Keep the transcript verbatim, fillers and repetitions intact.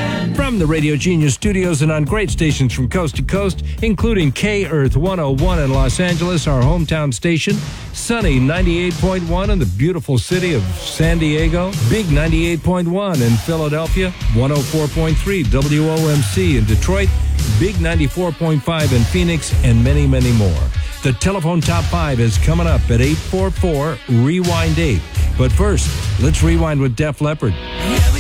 From the Radio Genius studios and on great stations from coast to coast, including K-Earth one oh one in Los Angeles, our hometown station, Sunny ninety-eight point one in the beautiful city of San Diego, Big ninety-eight point one in Philadelphia, one oh four point three W O M C in Detroit, Big ninety-four point five in Phoenix, and many, many more. The telephone top five is coming up at eight four four, rewind eight. But first, let's rewind with Def Leppard. Yeah, we